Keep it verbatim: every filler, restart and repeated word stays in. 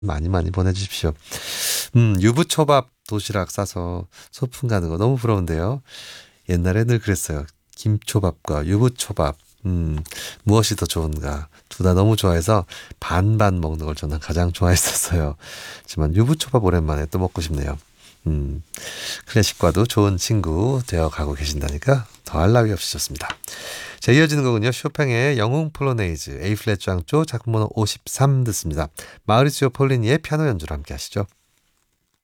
많이 많이 보내주십시오. 음, 유부초밥 도시락 싸서 소풍 가는 거 너무 부러운데요. 옛날에 늘 그랬어요. 김초밥과 유부초밥. 음, 무엇이 더 좋은가. 둘 다 너무 좋아해서 반반 먹는 걸 저는 가장 좋아했었어요. 하지만 유부초밥 오랜만에 또 먹고 싶네요. 음, 클래식과도 좋은 친구 되어 가고 계신다니까 더할 나위 없이 좋습니다. 자, 이어지는 곡은요. 쇼팽의 영웅 폴로네이즈 A 플랫 장조 작품 번호 오십삼 듣습니다. 마우리치오 폴리니의 피아노 연주로 함께 하시죠.